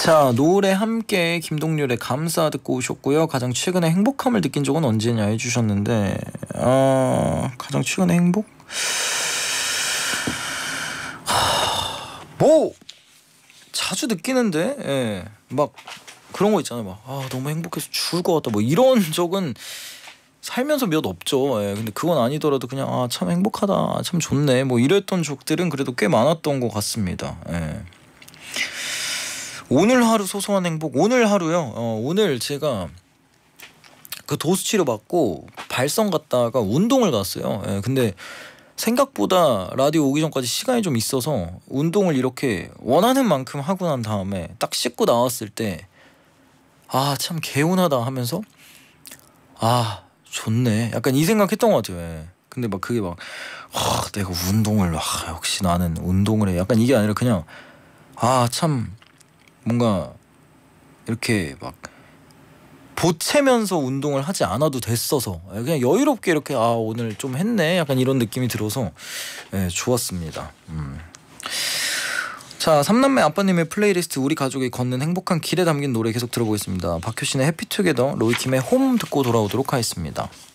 자, 노래 함께 김동률의 감사 듣고 오셨고요. 가장 최근에 행복함을 느낀 적은 언제냐 해주셨는데 가장 최근에 행복? 뭐 자주 느끼는데 예. 막 그런 거 있잖아요. 막 너무 행복해서 죽을 것 같다 뭐 이런 적은 살면서 몇 없죠. 예. 근데 그건 아니더라도 그냥 참 행복하다, 참 좋네 뭐 이랬던 적들은 그래도 꽤 많았던 것 같습니다. 예. 오늘 하루 소소한 행복. 오늘 하루요. 오늘 제가 그 도수 치료 받고 발성 갔다가 운동을 갔어요. 예. 근데 생각보다 라디오 오기 전까지 시간이 좀 있어서 운동을 이렇게 원하는 만큼 하고 난 다음에 딱 씻고 나왔을 때 참 개운하다 하면서 좋네 약간 이 생각했던 것 같아요. 예. 근데 막 그게 막 내가 운동을 역시 나는 운동을 해 약간 이게 아니라 그냥 참 뭔가 이렇게 막 보채면서 운동을 하지 않아도 됐어서 그냥 여유롭게 이렇게 오늘 좀 했네 약간 이런 느낌이 들어서 좋았습니다. 자, 삼남매 아빠님의 플레이리스트 우리 가족이 걷는 행복한 길에 담긴 노래 계속 들어보겠습니다. 박효신의 해피투게더, 로이킴의 홈 듣고 돌아오도록 하겠습니다.